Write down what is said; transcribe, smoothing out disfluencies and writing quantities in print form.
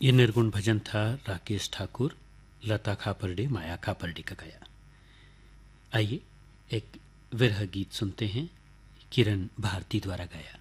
ये निर्गुण भजन था राकेश ठाकुर, लता खापर्डे, माया खापर्डे का गाया। आइए एक विरह गीत सुनते हैं, किरण भारती द्वारा गाया।